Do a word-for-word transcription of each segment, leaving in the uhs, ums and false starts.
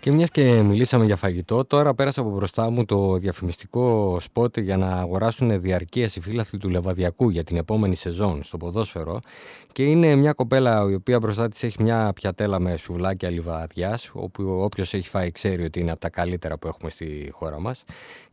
Και μιας και μιλήσαμε για φαγητό, τώρα πέρασε από μπροστά μου το διαφημιστικό σπότ για να αγοράσουν διαρκείας οι φίλαθλοι του Λεβαδιακού για την επόμενη σεζόν στο ποδόσφαιρο. Και είναι μια κοπέλα η οποία μπροστά της έχει μια πιατέλα με σουβλάκια λιβαδιάς, όπου όποιος έχει φάει ξέρει ότι είναι από τα καλύτερα που έχουμε στη χώρα μας.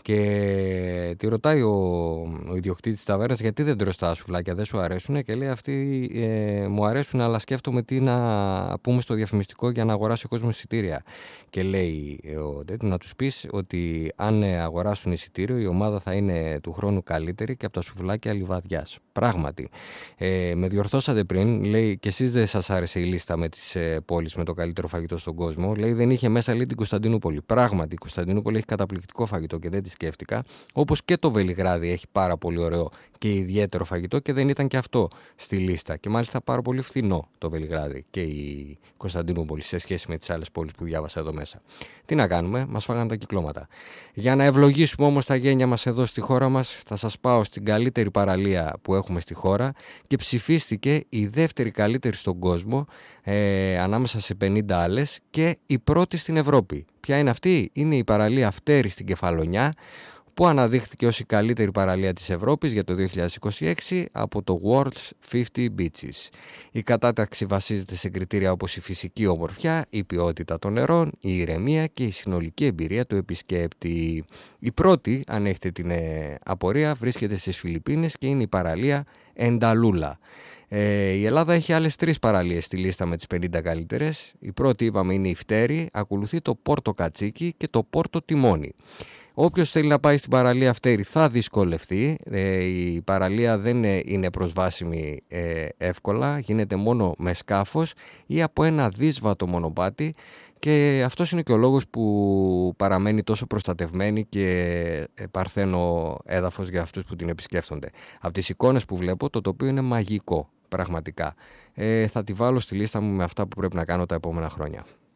Και τη ρωτάει ο, ο ιδιοκτήτης της ταβέρνας γιατί δεν τρως τα σουβλάκια, δεν σου αρέσουν, και λέει αυτοί ε, μου αρέσουν, αλλά σκέφτομαι τι να πούμε στο διαφημιστικό για να αγοράσει ο κόσμος εισιτήρια. Και λέει ο τέτοιο, να τους πεις ότι αν αγοράσουν εισιτήριο η ομάδα θα είναι του χρόνου καλύτερη και από τα σουβλάκια λιβαδιάς. Πράγματι. Ε, με διορθώσατε πριν, λέει, και εσείς δεν σας άρεσε η λίστα με τις ε, πόλεις με το καλύτερο φαγητό στον κόσμο. Λέει δεν είχε μέσα, λέει, την Κωνσταντινούπολη. Πράγματι, η Κωνσταντινούπολη έχει καταπληκτικό φαγητό και δεν τη σκέφτηκα. Όπως και το Βελιγράδι έχει πάρα πολύ ωραίο και ιδιαίτερο φαγητό και δεν ήταν και αυτό στη λίστα. Και μάλιστα πάρα πολύ φθηνό το Βελιγράδι και η Κωνσταντινούπολη σε σχέση με τις άλλες πόλεις που διάβασα εδώ μέσα. Τι να κάνουμε, μας φάγανε τα κυκλώματα. Για να ευλογήσουμε όμως τα γένια μας εδώ στη χώρα μας, θα σας πάω στην καλύτερη παραλία που έχουμε στη χώρα και ψηφίστηκε η δεύτερη καλύτερη στον κόσμο ε, ανάμεσα σε πενήντα άλλες και η πρώτη στην Ευρώπη. Ποια είναι αυτή? Είναι η παραλία Φτέρη στην Κεφαλονιά, που αναδείχθηκε ως η καλύτερη παραλία της Ευρώπης για το δύο χιλιάδες είκοσι έξι από το World's πενήντα Beaches. Η κατάταξη βασίζεται σε κριτήρια όπως η φυσική ομορφιά, η ποιότητα των νερών, η ηρεμία και η συνολική εμπειρία του επισκέπτη. Η πρώτη, αν έχετε την ε, απορία, βρίσκεται στις Φιλιππίνες και είναι η παραλία Ενταλούλα. Ε, η Ελλάδα έχει άλλες τρεις παραλίες στη λίστα με τις πενήντα καλύτερες. Η πρώτη, είπαμε, είναι η Φτέρη, ακολουθεί το Πόρτο Κατσίκι και το Πόρτο Τιμόνι. Όποιος θέλει να πάει στην παραλία Φτέρη θα δυσκολευτεί. Ε, η παραλία δεν είναι προσβάσιμη ε, εύκολα, γίνεται μόνο με σκάφος ή από ένα δύσβατο μονοπάτι, και αυτός είναι και ο λόγος που παραμένει τόσο προστατευμένη και παρθένο έδαφος για αυτούς που την επισκέφτονται. Από τις εικόνες που βλέπω, το τοπίο είναι μαγικό, πραγματικά. Ε, θα τη βάλω στη λίστα μου με αυτά που πρέπει να κάνω τα επόμενα χρόνια.